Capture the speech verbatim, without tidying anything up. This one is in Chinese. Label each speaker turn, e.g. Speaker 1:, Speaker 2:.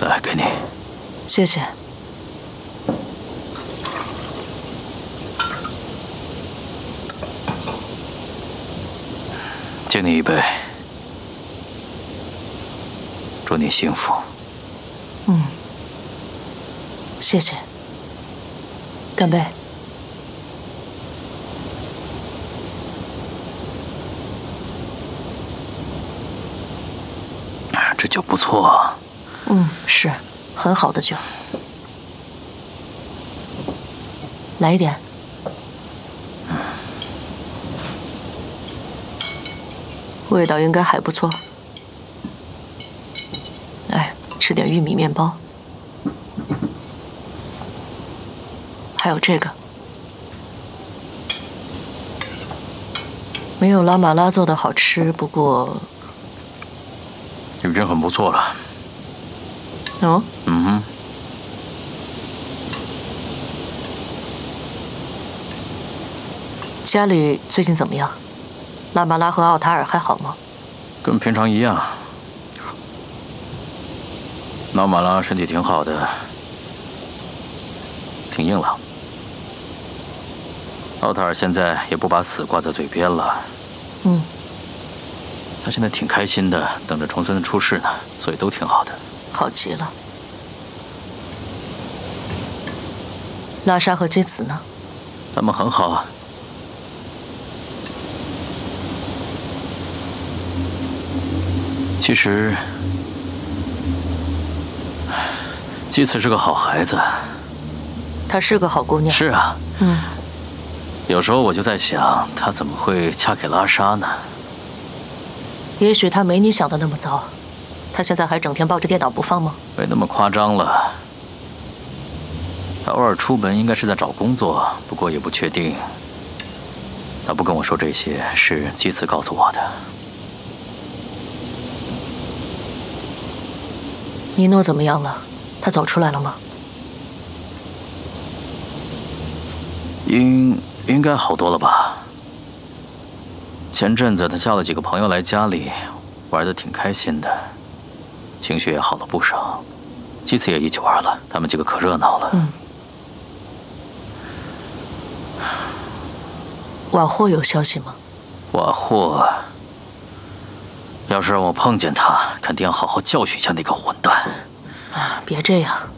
Speaker 1: 来，给你。
Speaker 2: 谢谢。
Speaker 1: 敬你一杯，祝你幸福。
Speaker 2: 嗯，谢谢。干杯。
Speaker 1: 这酒不错啊。
Speaker 2: 嗯，是很好的酒。来一点。味道应该还不错。哎，吃点玉米面包。还有这个，没有拉玛拉做的好吃，不过
Speaker 1: 已经很不错了。
Speaker 2: 哦，
Speaker 1: 嗯哼。
Speaker 2: 家里最近怎么样？拉玛拉和奥塔尔还好吗？
Speaker 1: 跟平常一样。拉玛拉身体挺好的，挺硬朗。奥塔尔现在也不把死挂在嘴边了。
Speaker 2: 嗯。
Speaker 1: 他现在挺开心的，等着重孙出世呢，所以都挺好的。
Speaker 2: 好极了。拉莎和基子呢？
Speaker 1: 他们很好啊。其实，基子是个好孩子。
Speaker 2: 她是个好姑娘。
Speaker 1: 是啊。
Speaker 2: 嗯。
Speaker 1: 有时候我就在想，她怎么会嫁给拉莎呢？
Speaker 2: 也许她没你想的那么糟。她现在还整天抱着电脑不放吗？
Speaker 1: 没那么夸张了。她偶尔出门应该是在找工作，不过也不确定。她不跟我说这些，是基子告诉我的。
Speaker 2: 尼诺怎么样了？他走出来了吗？
Speaker 1: 应应该好多了吧。前阵子他叫了几个朋友来家里，玩得挺开心的，情绪也好了不少。基子也一起玩了，他们几个可热闹了。
Speaker 2: 嗯。瓦霍有消息吗？
Speaker 1: 瓦霍，要是让我碰见他，肯定要好好教训一下那个混蛋。
Speaker 2: 啊，别这样。